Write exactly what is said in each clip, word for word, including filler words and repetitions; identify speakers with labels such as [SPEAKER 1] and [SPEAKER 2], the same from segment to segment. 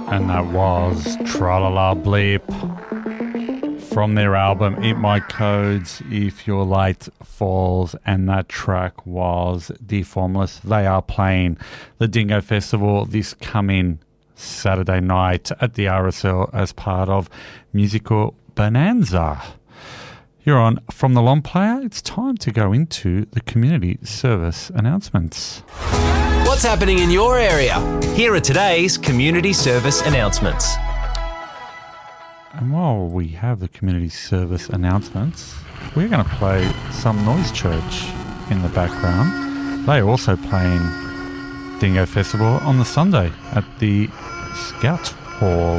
[SPEAKER 1] And that was Tra-La-La Bleep from their album Eat My Codes, If Your Light Falls, and that track was Deformless. They are playing the Dingo Festival this coming Saturday night at the R S L as part of Musical Bonanza. You're on From the Long Player. It's time to go into the community service announcements.
[SPEAKER 2] What's happening in your area? Here are today's community service announcements.
[SPEAKER 1] And while we have the community service announcements, we're going to play some Noise Church in the background. They're also playing Dingo Festival on the Sunday at the Scout Hall.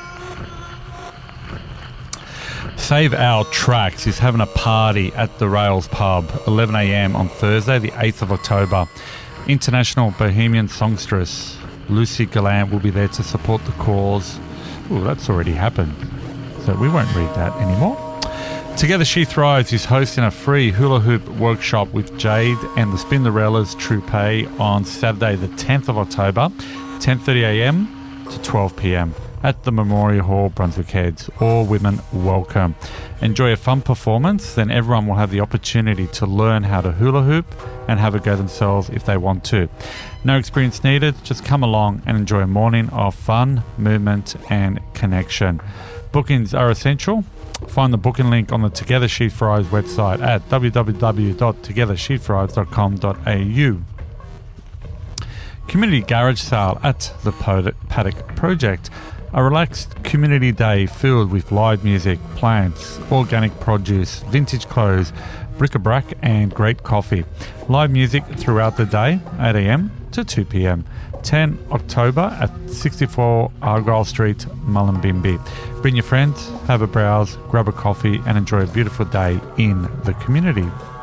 [SPEAKER 1] Save Our Tracks is having a party at the Rails Pub, eleven a.m. on Thursday, the eighth of October. International Bohemian songstress Lucy Gallant will be there to support the cause. Oh, that's already happened, so we won't read that anymore. Together She Thrives is hosting a free hula hoop workshop with Jade and the Spinderellas Troupe on Saturday the tenth of October, ten thirty a.m. to twelve p.m. at the Memorial Hall, Brunswick Heads. All women welcome. Enjoy a fun performance, then everyone will have the opportunity to learn how to hula hoop and have a go themselves if they want to. No experience needed, just come along and enjoy a morning of fun, movement and connection. Bookings are essential. Find the booking link on the Together She Thrives website at w w w dot together she thrives dot com dot a u. Community garage sale at the Paddock Project. A relaxed community day filled with live music, plants, organic produce, vintage clothes, bric-a-brac and great coffee. Live music throughout the day, eight a.m. to two p.m. ten October at sixty-four Argyle Street, Mullumbimby. Bring your friends, have a browse, grab a coffee and enjoy a beautiful day in the community.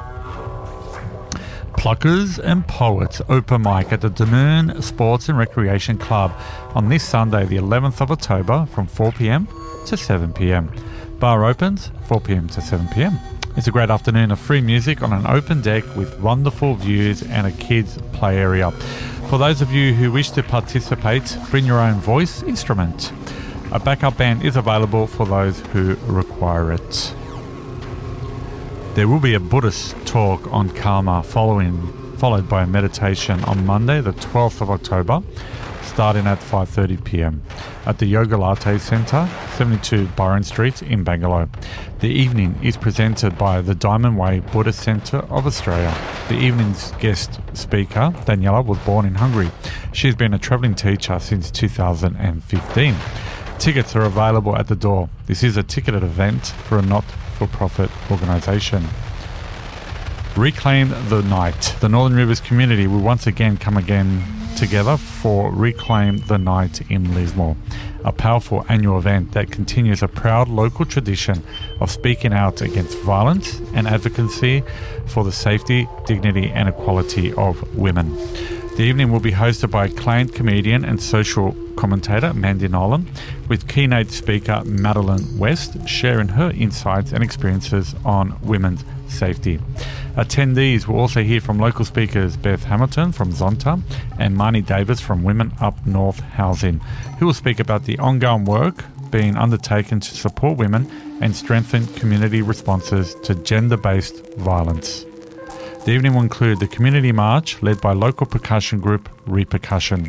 [SPEAKER 1] Pluckers and Poets open mic at the Damoon Sports and Recreation Club on this Sunday, the eleventh of October from four p.m. to seven p.m. Bar opens four p.m. to seven p.m. It's a great afternoon of free music on an open deck with wonderful views and a kids' play area. For those of you who wish to participate, bring your own voice instrument. A backup band is available for those who require it. There will be a Buddhist talk on karma following, followed by a meditation on Monday, the twelfth of October, starting at five thirty p.m. at the Yoga Latte Centre, seventy-two Byron Street in Bangalore. The evening is presented by the Diamond Way Buddhist Centre of Australia. The evening's guest speaker, Daniela, was born in Hungary. She's been a travelling teacher since two thousand fifteen. Tickets are available at the door. This is a ticketed event for a not-for-profit organisation. Reclaim the Night. The Northern Rivers community will once again come again together for Reclaim the Night in Lismore, a powerful annual event that continues a proud local tradition of speaking out against violence and advocacy for the safety, dignity and equality of women. The evening will be hosted by acclaimed comedian and social commentator Mandy Nolan, with keynote speaker Madeline West sharing her insights and experiences on women's safety. Attendees will also hear from local speakers Beth Hamilton from Zonta and Marnie Davis from Women Up North Housing, who will speak about the ongoing work being undertaken to support women and strengthen community responses to gender-based violence. The evening will include the community march led by local percussion group Repercussion.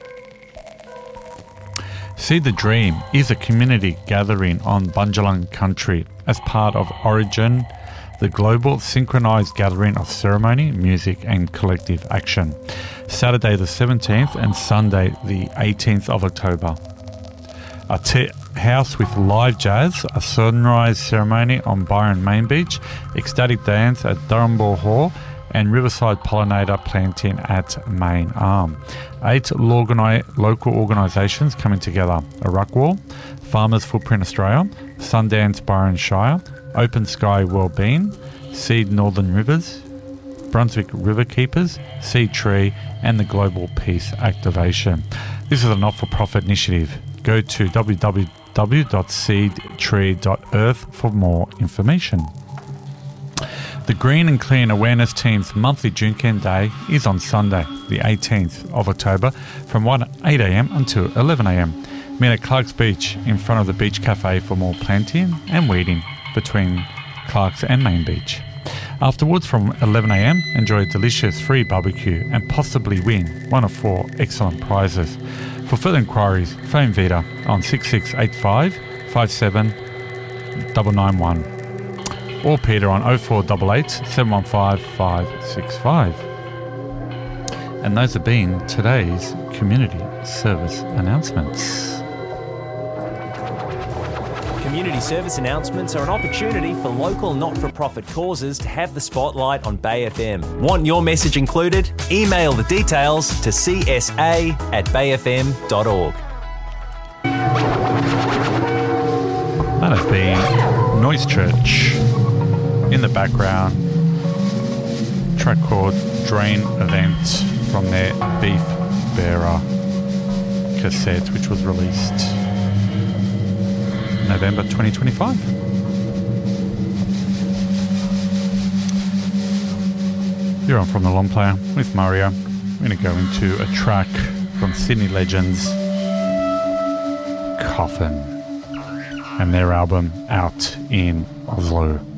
[SPEAKER 1] See the Dream is a community gathering on Bundjalung country as part of Origin, the global synchronised gathering of ceremony, music and collective action. Saturday the seventeenth and Sunday the eighteenth of October. A te- house with live jazz, a sunrise ceremony on Byron Main Beach, ecstatic dance at Durhambore Hall and Riverside Pollinator planting at Main Arm. Eight logani- local organisations coming together: Arukwal, Farmers Footprint Australia, Sundance Byron Shire, Open Sky Wellbeing, Seed Northern Rivers, Brunswick River Keepers, Seed Tree and the Global Peace Activation. This is a not-for-profit initiative. Go to w w w dot seed tree dot earth for more information. The Green and Clean Awareness Team's monthly Junkan Day is on Sunday, the eighteenth of October, from eight a.m. until eleven a.m. Meet at Clark's Beach in front of the Beach Cafe for more planting and weeding between Clark's and Main Beach. Afterwards, from eleven a m, enjoy a delicious free barbecue and possibly win one of four excellent prizes. For further inquiries, phone Vita on six six eight five, five seven nine nine one or Peter on oh four eight eight, seven one five, five six five. And those have been today's community service announcements.
[SPEAKER 2] Community service announcements are an opportunity for local not-for-profit causes to have the spotlight on Bay F M. Want your message included? Email the details to c s a at bay f m dot org.
[SPEAKER 1] That has been Noise Church. In the background, track called Drain Event from their Beef Bearer cassette, which was released November twenty twenty-five. You're on From the Long Player with Mario. We're going to go into a track from Sydney legends Coffin and their album Out in Oslo.